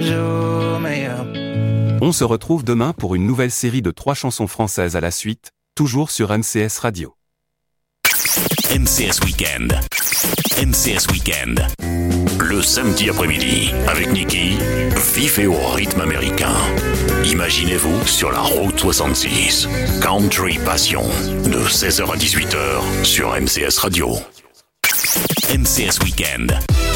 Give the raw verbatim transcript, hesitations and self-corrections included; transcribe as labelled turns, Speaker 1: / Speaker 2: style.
Speaker 1: jour meilleur.
Speaker 2: On se retrouve demain pour une nouvelle série de trois chansons françaises à la suite, toujours sur M C S Radio.
Speaker 3: M C S Weekend. M C S Weekend. Le samedi après-midi, avec Niki, vif et au rythme américain. Imaginez-vous sur la route soixante-six. Country Passion, de seize heures à dix-huit heures, sur M C S Radio. M C S Weekend.